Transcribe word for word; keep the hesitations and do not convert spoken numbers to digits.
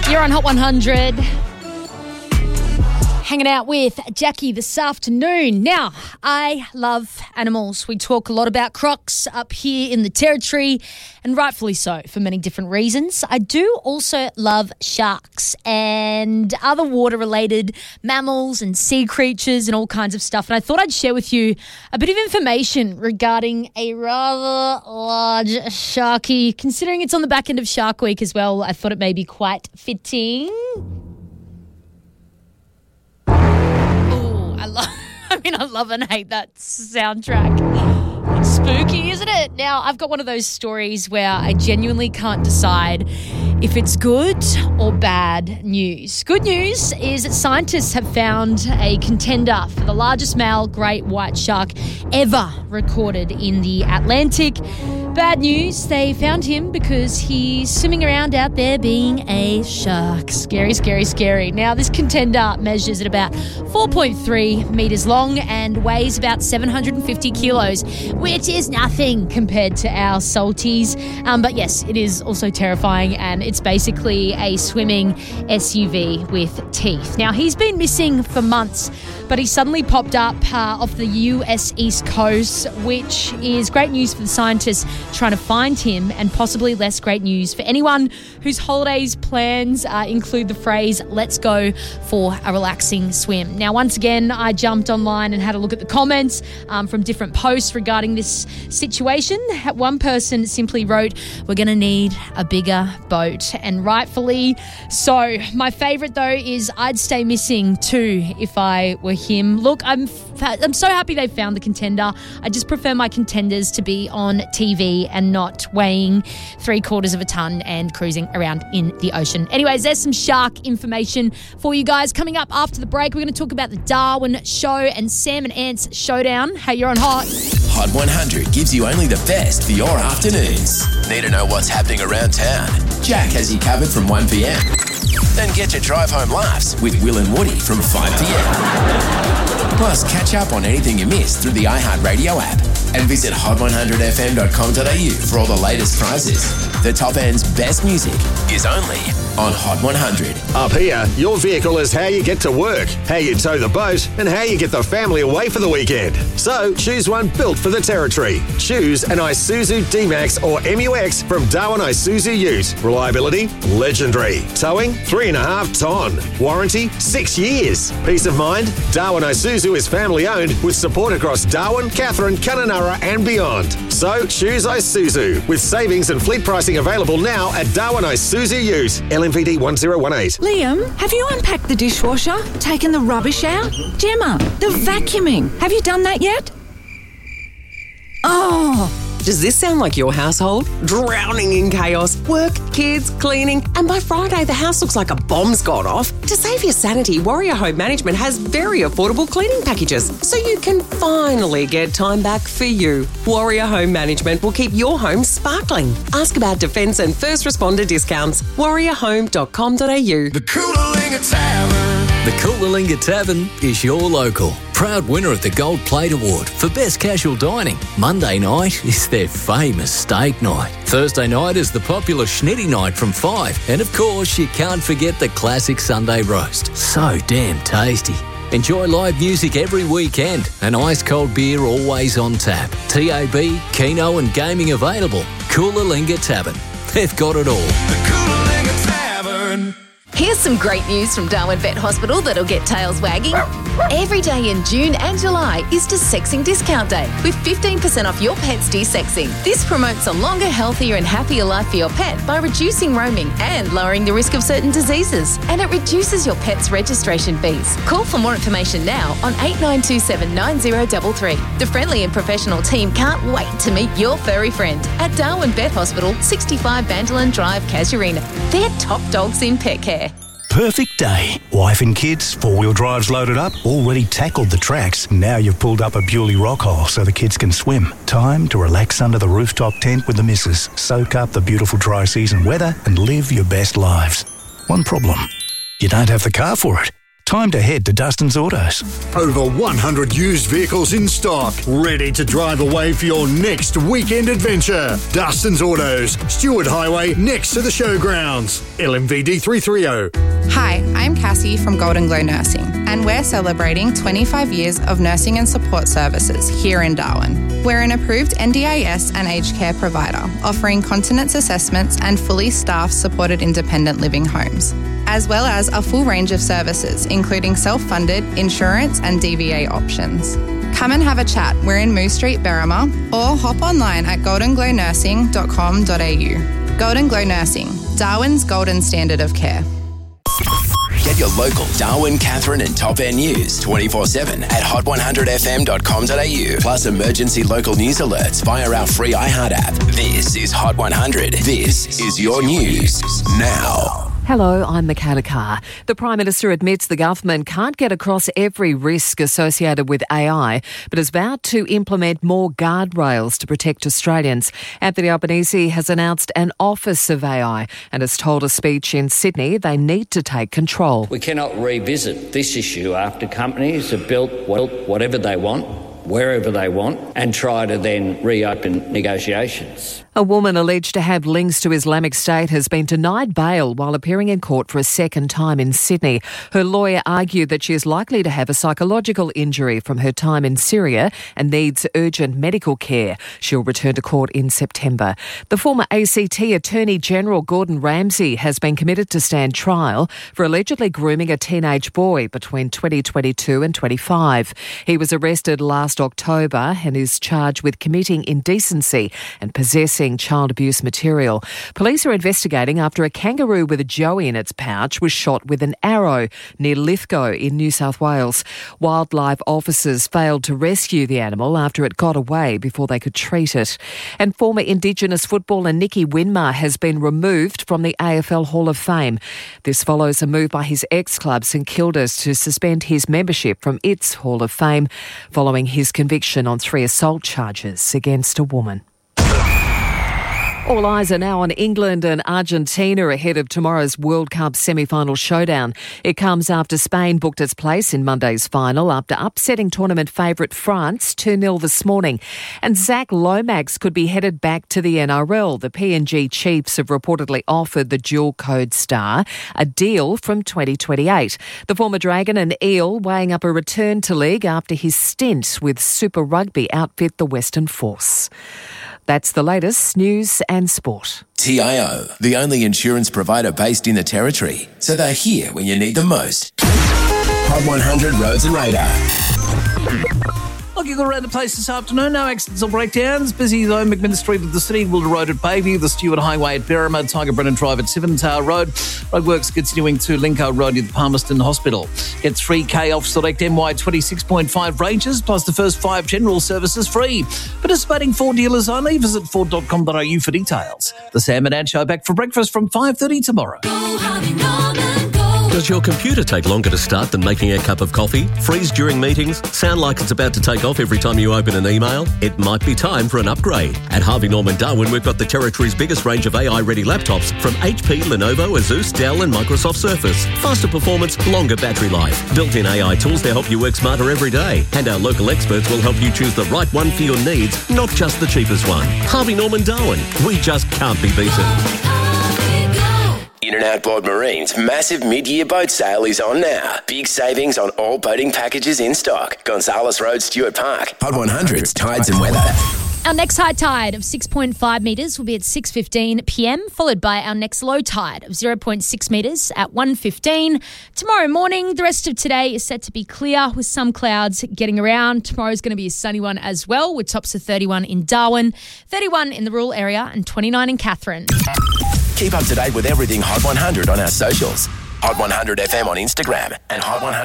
You're on Hot one hundred. Hanging out with Jackie this afternoon. Now, I love animals. We talk a lot about crocs up here in the Territory, and rightfully so for many different reasons. I do also love sharks and other water-related mammals and sea creatures and all kinds of stuff. And I thought I'd share with you a bit of information regarding a rather large sharky. Considering it's on the back end of Shark Week as well, I thought it may be quite fitting. I love, I mean, I love and hate that soundtrack. It's spooky, isn't it? Now, I've got one of those stories where I genuinely can't decide if it's good or bad news. Good news is that scientists have found a contender for the largest male great white shark ever recorded in the Atlantic. Bad news, they found him because he's swimming around out there being a shark. Scary, scary, scary. Now, this contender measures at about four point three metres long and weighs about seven hundred fifty kilos, which is nothing compared to our salties. Um, but yes, it is also terrifying, and it's basically a swimming S U V with teeth. Now, he's been missing for months, but he suddenly popped up uh, off the U S East Coast, which is great news for the scientists trying to find him, and possibly less great news for anyone whose holidays plans uh, include the phrase, let's go for a relaxing swim. Now, once again, I jumped online and had a look at the comments um, from different posts regarding this situation. One person simply wrote, we're going to need a bigger boat, and rightfully so. My favourite, though, is I'd stay missing too if I were him. Look, I'm I'm so happy they found the contender. I just prefer my contenders to be on T V and not weighing three quarters of a tonne and cruising around in the ocean. Anyways, there's some shark information for you guys. Coming up after the break, we're going to talk about the Darwin Show and Sam and Ant's showdown. Hey, you're on Hot. Hot one hundred gives you only the best for your afternoons. Need to know what's happening around town? Jack has you covered from one p.m. Then get your drive home laughs with Will and Woody from five p.m. Plus, catch up on anything you missed through the iHeartRadio app. And visit hot one hundred f m dot com dot a u for all the latest prizes. The top end's best music is only on Hot one hundred. Up here, your vehicle is how you get to work, how you tow the boat, and how you get the family away for the weekend. So choose one built for the Territory. Choose an Isuzu D-Max or M U X from Darwin Isuzu Ute. Reliability, legendary. Towing, three and a half tonne. Warranty, six years. Peace of mind, Darwin Isuzu is family owned with support across Darwin, Katherine, Kununurra and beyond. So choose Isuzu with savings and fleet pricing available now at Darwin Isuzu Ute. L M V D one zero one eight. Liam, have you unpacked the dishwasher? Taken the rubbish out? Gemma, the vacuuming. Have you done that yet? Oh... Does this sound like your household? Drowning in chaos, work, kids, cleaning, and by Friday the house looks like a bomb's gone off? To save your sanity, Warrior Home Management has very affordable cleaning packages, so you can finally get time back for you. Warrior Home Management will keep your home sparkling. Ask about defence and first responder discounts. warrior home dot com dot a u. The Coolalingga Tavern. The Coolalingga Tavern is your local. Proud winner of the Gold Plate Award for Best Casual Dining. Monday night is their famous steak night. Thursday night is the popular Schnitty night from five. And of course, you can't forget the classic Sunday roast. So damn tasty. Enjoy live music every weekend and ice-cold beer always on tap. T A B, Keno and gaming available. Coolalingga Tavern. They've got it all. The Coolalingga Tavern. Here's some great news from Darwin Vet Hospital that'll get tails wagging. Every day in June and July is Desexing Discount Day with fifteen percent off your pet's desexing. This promotes a longer, healthier and happier life for your pet by reducing roaming and lowering the risk of certain diseases. And it reduces your pet's registration fees. Call for more information now on eight nine two seven nine zero three three. The friendly and professional team can't wait to meet your furry friend at Darwin Vet Hospital, sixty-five Bandolan Drive, Casuarina. They're top dogs in pet care. Perfect day. Wife and kids, four-wheel drives loaded up, already tackled the tracks. Now you've pulled up a Bewley rock hole so the kids can swim. Time to relax under the rooftop tent with the missus, soak up the beautiful dry season weather and live your best lives. One problem, you don't have the car for it. Time to head to Dustin's Autos. Over one hundred used vehicles in stock, ready to drive away for your next weekend adventure. Dustin's Autos, Stewart Highway, next to the showgrounds. L M V D three thirty. Hi, I'm Cassie from Golden Glow Nursing, and we're celebrating twenty-five years of nursing and support services here in Darwin. We're an approved N D I S and aged care provider, offering continence assessments and fully staffed supported independent living homes, as well as a full range of services, including self-funded, insurance and D V A options. Come and have a chat. We're in Moose Street, Berrima, or hop online at golden glow nursing dot com dot a u. Golden Glow Nursing, Darwin's golden standard of care. Get your local Darwin, Catherine and Top End news twenty-four seven at hot one hundred f m dot com dot a u. Plus emergency local news alerts via our free iHeart app. This is Hot one hundred. This is your news now. Hello, I'm Michaela Carr. The Prime Minister admits the government can't get across every risk associated with A I, but has vowed to implement more guardrails to protect Australians. Anthony Albanese has announced an Office of A I and has told a speech in Sydney they need to take control. We cannot revisit this issue after companies have built whatever they want, wherever they want, and try to then reopen negotiations. A woman alleged to have links to Islamic State has been denied bail while appearing in court for a second time in Sydney. Her lawyer argued that she is likely to have a psychological injury from her time in Syria and needs urgent medical care. She'll return to court in September. The former A C T Attorney General Gordon Ramsay has been committed to stand trial for allegedly grooming a teenage boy between twenty twenty-two and twenty-five. He was arrested last October and is charged with committing indecency and possessing child abuse material. Police are investigating after a kangaroo with a joey in its pouch was shot with an arrow near Lithgow in New South Wales. Wildlife officers failed to rescue the animal after it got away before they could treat it. And former Indigenous footballer Nicky Winmar has been removed from the A F L Hall of Fame. This follows a move by his ex-club St Kilda's to suspend his membership from its Hall of Fame following his conviction on three assault charges against a woman. All eyes are now on England and Argentina ahead of tomorrow's World Cup semi-final showdown. It comes after Spain booked its place in Monday's final after upsetting tournament favourite France two nil this morning. And Zach Lomax could be headed back to the N R L. The P N G Chiefs have reportedly offered the dual-code star a deal from twenty twenty-eight. The former Dragon and Eel weighing up a return to league after his stint with Super Rugby outfit the Western Force. That's the latest news and sport. T I O, the only insurance provider based in the Territory, so they're here when you need them most. Hot one hundred Roads and Radar. Looking around the place this afternoon, no accidents or breakdowns. Busy though, McMinn Street at the City, Wilder Road at Bayview, the Stewart Highway at Berrima, Tiger Brennan Drive at Seven Tower Road. Roadworks continuing to Lincoln Road near the Palmerston Hospital. Get three K off select M Y twenty-six point five ranges, plus the first five general services free. Participating Ford dealers only. Visit ford dot com dot a u for details. The Sam and Ann Show back for breakfast from five thirty tomorrow. Does your computer take longer to start than making a cup of coffee? Freeze during meetings? Sound like it's about to take off every time you open an email? It might be time for an upgrade. At Harvey Norman Darwin, we've got the Territory's biggest range of A I-ready laptops from H P, Lenovo, Asus, Dell and Microsoft Surface. Faster performance, longer battery life. Built-in A I tools to help you work smarter every day. And our local experts will help you choose the right one for your needs, not just the cheapest one. Harvey Norman Darwin. We just can't be beaten. In and Outboard Marine's massive mid-year boat sale is on now. Big savings on all boating packages in stock. Gonzales Road, Stewart Park. Hot one hundred's Tides and Weather. Our next high tide of six point five metres will be at six fifteen p m, followed by our next low tide of zero point six metres at one fifteen. Tomorrow morning, the rest of today is set to be clear with some clouds getting around. Tomorrow's going to be a sunny one as well, with tops of thirty-one in Darwin, thirty-one in the rural area and twenty-nine in Catherine. Keep up to date with everything Hot one hundred on our socials. Hot one hundred F M on Instagram and Hot one hundred